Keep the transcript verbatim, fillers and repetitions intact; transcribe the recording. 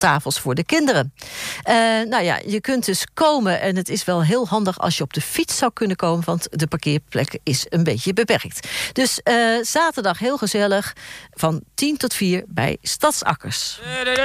tafels voor de kinderen. Uh, nou ja, je kunt dus komen en het is wel heel handig als je op de fiets zou kunnen komen, want de parkeerplek is een beetje beperkt. Dus uh, zaterdag heel gezellig van tien tot vier bij Stadsakkers.